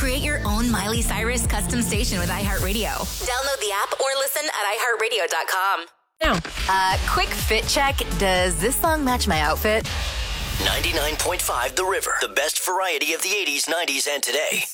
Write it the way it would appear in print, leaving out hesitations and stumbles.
Create your own Miley Cyrus custom station with iHeartRadio. Download the app or listen at iHeartRadio.com. Now, quick fit check. Does this song match my outfit? 99.5 The River. The best variety of the 80s, 90s, and today.